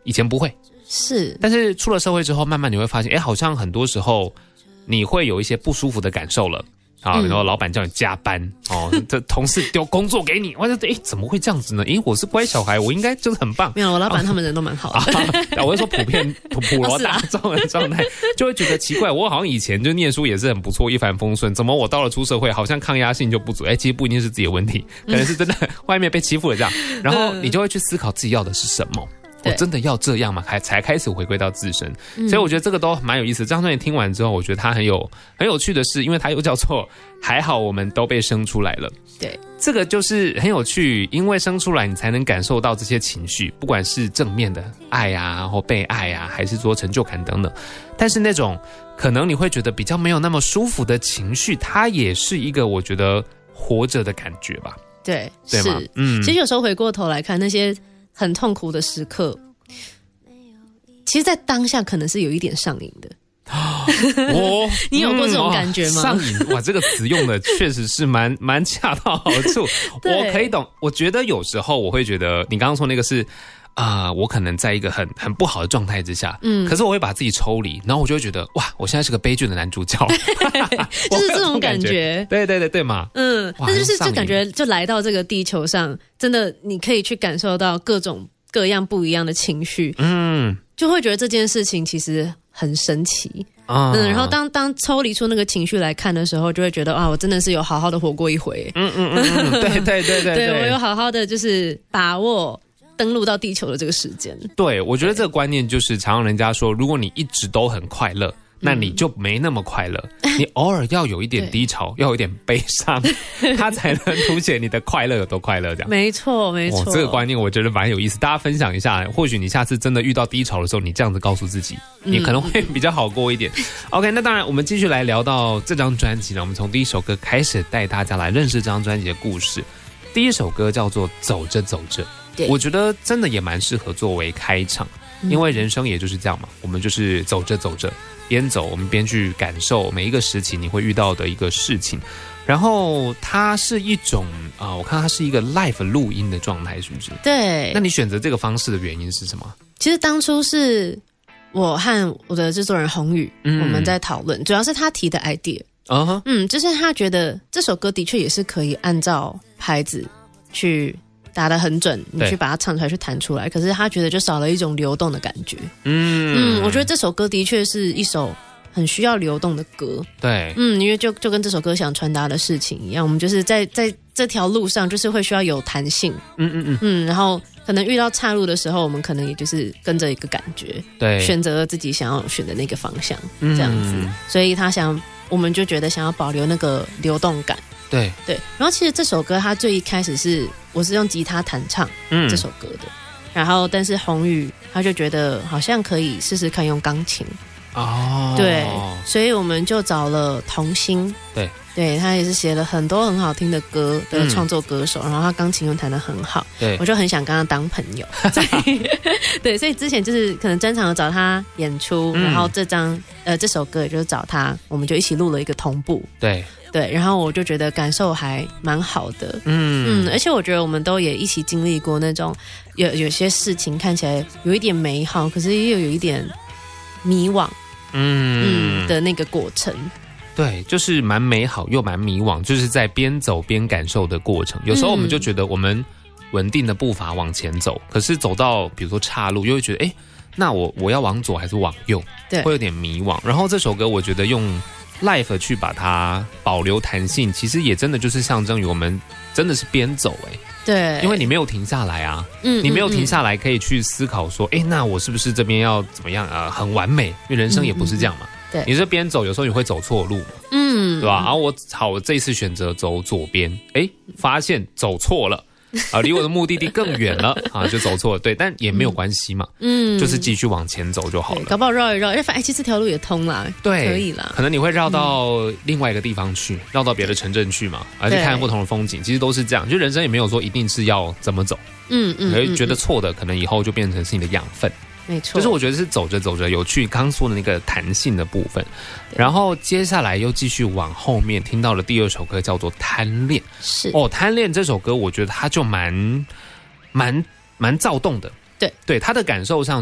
以前不会， 是， 但是出了社会之后，慢慢你会发现，好像很多时候你会有一些不舒服的感受了。然后老板叫你加班这同事丢工作给你，我就怎么会这样子呢？我是乖小孩，我应该就是很棒。 没有，我老板他们人都蛮好的。 我是说普罗大众的状态，就会觉得奇怪。我好像以前就念书也是很不错，一帆风顺，怎么我到了出社会，好像抗压性就不足？其实不一定是自己的问题，可能是真的外面被欺负了这样。然后你就会去思考自己要的是什么。我真的要这样吗？才开始回归到自身，所以我觉得这个都蛮有意思。这张专辑听完之后，我觉得它很有趣的是，因为它又叫做还好我们都被生出来了。 对， 这个就是很有趣，因为生出来你才能感受到这些情绪，不管是正面的爱啊，或被爱啊，还是说成就感等等。但是那种可能你会觉得比较没有那么舒服的情绪，它也是一个我觉得活着的感觉吧。 对， 对吗？ 其实有时候回过头来看那些很痛苦的时刻，其实在当下可能是有一点上瘾的。你有过这种感觉吗？ 上瘾，哇，这个词用的确实是蛮恰到好处。我可以懂，我觉得有时候我会觉得你刚刚说那个是我可能在一个很不好的状态之下，可是我会把自己抽离，然后我就会觉得哇，我现在是个悲剧的男主角。 就是这种感觉。 对嘛。 但就是就感觉就来到这个地球上，真的你可以去感受到各种各样不一样的情绪，就会觉得这件事情其实很神奇。然后当抽离出那个情绪来看的时候，就会觉得我真的是有好好的活过一回。对，我有好好的就是把握登陆到地球的这个时间。 对，我觉得这个观念就是常常人家说，如果你一直都很快乐，那你就没那么快乐。你偶尔要有一点低潮，要有一点悲伤，它才能凸显你的快乐有多快乐。这样， 没错。 这个观念我觉得蛮有意思，大家分享一下。或许你下次真的遇到低潮的时候，你这样子告诉自己，你可能会比较好过一点。OK， 那当然，我们继续来聊到这张专辑呢。我们从第一首歌开始带大家来认识这张专辑的故事。第一首歌叫做《走着走着》。我觉得真的也蛮适合作为开场，因为人生也就是这样嘛，我们就是走着走着，边走我们边去感受每一个时期你会遇到的一个事情。然后它是一种我看它是一个 live 录音的状态，是不是？ 对。 那你选择这个方式的原因是什么？ 其实当初是我和我的制作人宏宇，我们在讨论，主要是他提的 idea。就是他觉得这首歌的确也是可以按照拍子去打得很准，你去把它唱出来，去弹出来。可是他觉得就少了一种流动的感觉。我觉得这首歌的确是一首很需要流动的歌。 对， 因为就跟这首歌想传达的事情一样，我们就是在这条路上，就是会需要有弹性。然后可能遇到岔路的时候，我们可能也就是跟着一个感觉，对，选择了自己想要选的那个方向，这样子。所以我们就觉得想要保留那个流动感。对，然后其实这首歌它最一开始我是用吉他弹唱这首歌的，然后但是宏宇他就觉得好像可以试试看用钢琴。对，所以我们就找了童心。对，他也是写了很多很好听的歌的创作歌手，然后他钢琴又弹得很好，我就很想跟他当朋友。对，所以之前就是可能专场有找他演出，然后这首歌也就是找他，我们就一起录了一个同步。对，然后我就觉得感受还蛮好的。而且我觉得我们都也一起经历过那种有些事情看起来有一点美好，可是又有一点迷惘的那个过程。 对，就是蛮美好又蛮迷惘，就是在边走边感受的过程。有时候我们就觉得我们稳定的步伐往前走，可是走到比如说岔路，又会觉得那我要往左还是往右？对，会有点迷惘。然后这首歌我觉得用 live 去把它保留弹性，其实也真的就是象征于我们真的是边走。对，因为你没有停下来啊，你没有停下来可以去思考说那我是不是这边要怎么样很完美？因为人生也不是这样嘛。你这边走，有时候你会走错路嘛，对吧？然后我这一次选择走左边，发现走错了，离我的目的地更远了就走错了。对，但也没有关系嘛，就是继续往前走就好了。 搞不好绕一绕，其实这条路也通啦，对，可以啦。 可能你会绕到另外一个地方去，绕到别的城镇去嘛，而且看不同的风景，其实都是这样。就人生也没有说一定是要怎么走，你会觉得错的，可能以后就变成是你的养分。 没错， 就是我觉得是走着走着有趣，刚说的那个弹性的部分，然后接下来又继续往后面听到了第二首歌叫做《贪恋》。贪恋这首歌，我觉得它就蛮躁动的。对，它的感受上